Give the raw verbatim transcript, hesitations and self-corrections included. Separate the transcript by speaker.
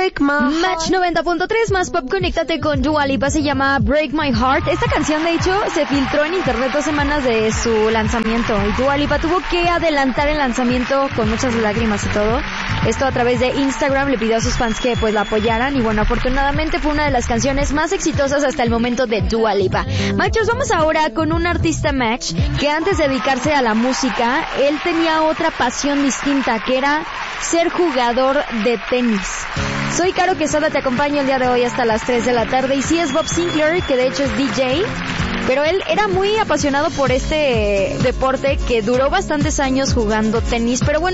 Speaker 1: break my heart.
Speaker 2: Match noventa punto tres más pop, conéctate con Dua Lipa, se llama Break My Heart. Esta canción de hecho se filtró en internet dos semanas de su lanzamiento y Dua Lipa tuvo que adelantar el lanzamiento con muchas lágrimas y todo. Esto a través de Instagram, le pidió a sus fans que pues la apoyaran y bueno, afortunadamente fue una de las canciones más exitosas hasta el momento de Dua Lipa. Machos, vamos ahora con un artista match que antes de dedicarse a la música, él tenía otra pasión distinta que era ser jugador de tenis. Soy Caro Quesada, te acompaño el día de hoy hasta las tres de la tarde y sí es Bob Sinclair, que de hecho es D J, pero él era muy apasionado por este deporte que duró bastantes años jugando tenis, pero bueno,